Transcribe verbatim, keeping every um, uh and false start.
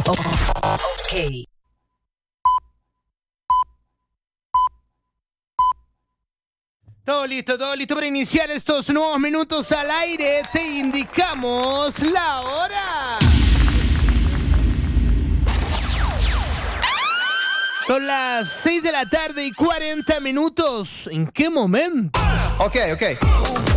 Ok. Todo listo, todo listo para iniciar estos nuevos minutos al aire. Te indicamos la hora. Son las seis de la tarde y cuarenta minutos. ¿En qué momento? Ok, ok.